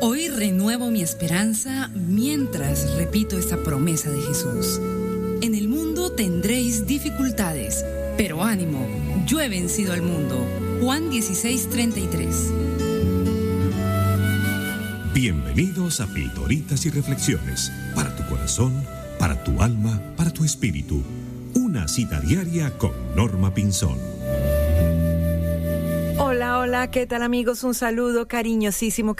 Hoy renuevo mi esperanza mientras repito esta promesa de Jesús. En el mundo tendréis dificultades, pero ánimo, yo he vencido al mundo. Juan 16:33. Bienvenidos a Pildoritas y Reflexiones, para tu corazón, para tu alma, para tu espíritu. Una cita diaria con Norma Pinzón. Hola, ¿qué tal amigos? Un saludo cariñosísimo.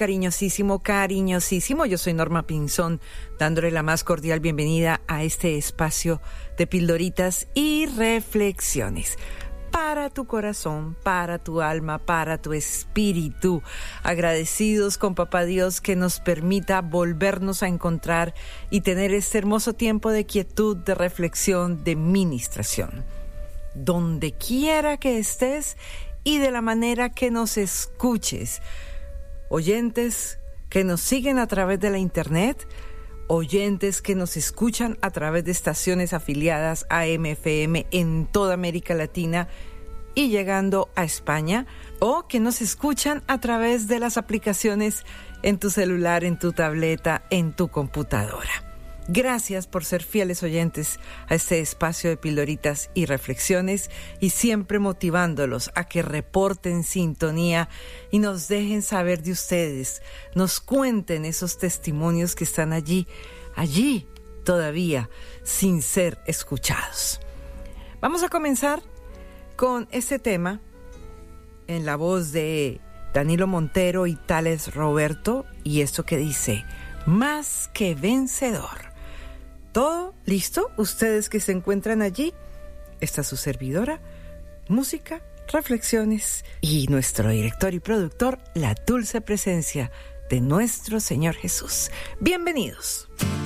Yo soy Norma Pinzón, dándole la más cordial bienvenida a este espacio de Pildoritas y Reflexiones. Para tu corazón, para tu alma, para tu espíritu. Agradecidos con Papá Dios que nos permita volvernos a encontrar y tener este hermoso tiempo de quietud, de reflexión, de ministración. Donde quiera que estés y de la manera que nos escuches. Oyentes que nos siguen a través de la internet, oyentes que nos escuchan a través de estaciones afiliadas a AM/FM en toda América Latina y llegando a España, o que nos escuchan a través de las aplicaciones en tu celular, en tu tableta, en tu computadora. Gracias por ser fieles oyentes a este espacio de Pildoritas y Reflexiones y siempre motivándolos a que reporten sintonía y nos dejen saber de ustedes, nos cuenten esos testimonios que están allí todavía sin ser escuchados. Vamos a comenzar con este tema en la voz de Danilo Montero y Tales Roberto, y esto que dice: más que vencedor. ¿Todo listo? Ustedes que se encuentran allí, está su servidora, música, reflexiones y nuestro director y productor, la dulce presencia de nuestro Señor Jesús. Bienvenidos.